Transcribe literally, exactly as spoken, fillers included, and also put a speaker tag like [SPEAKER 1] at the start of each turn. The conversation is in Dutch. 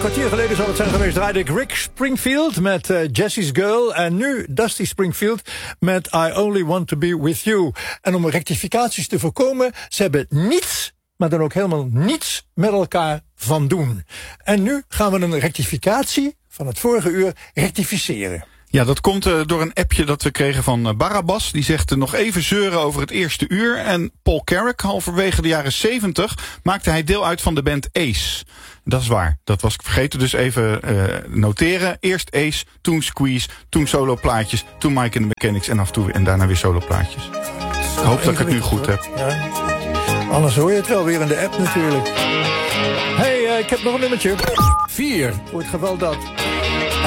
[SPEAKER 1] kwartier geleden zal het zijn geweest, draaide ik Rick Springfield met uh, Jesse's Girl. En nu Dusty Springfield met I Only Want To Be With You. En om rectificaties te voorkomen, ze hebben niets, maar dan ook helemaal niets met elkaar van doen. En nu gaan we een rectificatie van het vorige uur rectificeren.
[SPEAKER 2] Ja, dat komt uh, door een appje dat we kregen van uh, Barabbas. Die zegt uh, nog even zeuren over het eerste uur. En Paul Carrack, halverwege de jaren zeventig, maakte hij deel uit van de band Ace. Dat is waar, dat was ik vergeten, dus even uh, noteren. Eerst Ace, toen Squeeze, toen soloplaatjes, toen Mike and the Mechanics en af en toe en daarna weer soloplaatjes. Ik hoop dat ik het nu goed heb.
[SPEAKER 1] Ja. Anders hoor je het wel weer in de app natuurlijk. Hey, uh, ik heb nog een nummertje. Vier, voor het geval dat...